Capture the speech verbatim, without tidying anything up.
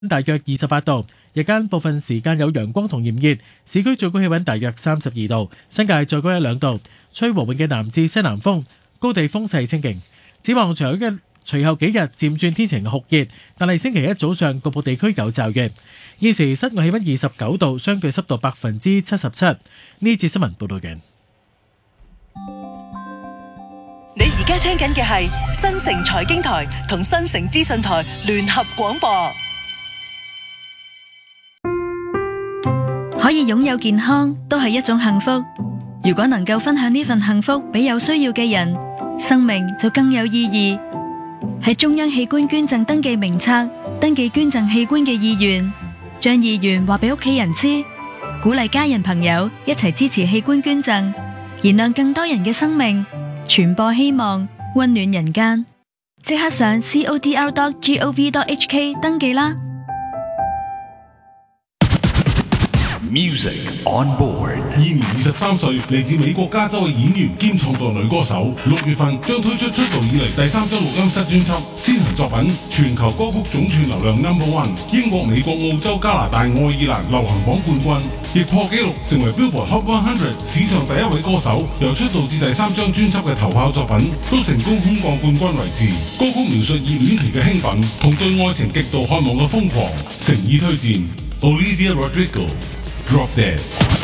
大約二十八度，日間部分時間有陽光同炎熱，市區最高氣溫大約三十二度，新界再高一兩度，吹和緩嘅南至西南風，高地風勢清勁。展望長嘅隨後幾日漸轉天晴酷熱，但係星期一早上局部地區有驟雨。現時室外氣溫二十九度，相對濕度百分之七十七。呢節新聞報道完。 你而家聽緊嘅係新城財經台同新城資訊台聯合廣播。 可以擁有健康都係一種幸福，如果能夠分享呢份幸福俾有需要嘅人，生命就更有意義。喺中央器官捐贈登記名冊登記捐贈器官嘅意願，將意願話俾屋企人知，鼓勵家人朋友一齊支持器官捐贈，燃亮更多人嘅生命，傳播希望，溫暖人間。即刻上 c o d r dot gov dot h k 登記啦。 Music on board。 現年二十三歲，嚟自美國加州嘅演員兼創作女歌手，六月份將推出出道以嚟第三張錄音室專輯，先行作品全球歌曲總串流量 number one， 英國、美國、澳洲、加拿大、愛爾蘭流行榜冠軍，亦破紀錄成為 Billboard Hot 一百史上第一位歌手。由出道至第三張專輯嘅頭炮作品，都成功空降冠軍位置。歌曲描述熱戀期嘅興奮同對愛情極度渴望嘅瘋狂，誠意推薦 Olivia Rodrigo。Drop Dead。